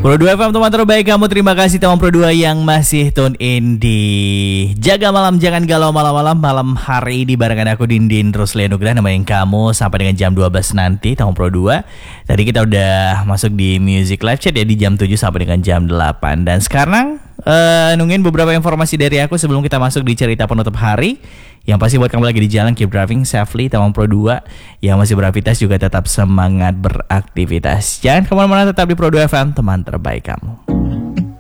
Pro 2 FM teman terbaik kamu, terima kasih teman Pro 2 yang masih tune in di Jaga Malam Jangan Galau Malam-malam. Malam hari ini barengan aku Dindin terus Lenugrah nemenin kamu sampai dengan jam 12 nanti teman Pro 2. Tadi kita udah masuk di Music Live Chat ya di jam 7 sampai dengan jam 8. Dan sekarang nungguin beberapa informasi dari aku sebelum kita masuk di cerita penutup hari. Yang pasti buat kamu lagi di jalan, keep driving safely teman Pro 2. Yang masih beraktivitas juga tetap semangat beraktivitas. Jangan kemana-mana, tetap di Pro 2 FM, teman terbaik kamu.